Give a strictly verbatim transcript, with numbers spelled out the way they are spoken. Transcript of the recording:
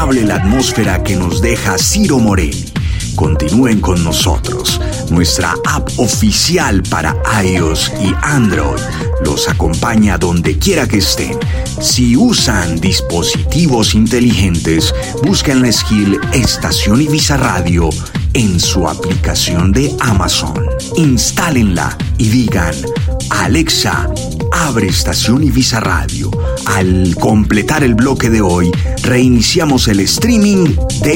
agradable la atmósfera que nos deja Ciro Morelli. Continúen con nosotros. Nuestra app oficial para iOS y Android los acompaña donde quiera que estén. Si usan dispositivos inteligentes, busquen la skill Estación Ibiza Radio en su aplicación de Amazon. Instálenla y digan: Alexa, abre Estación Ibiza Radio. Al completar el bloque de hoy, reiniciamos el streaming de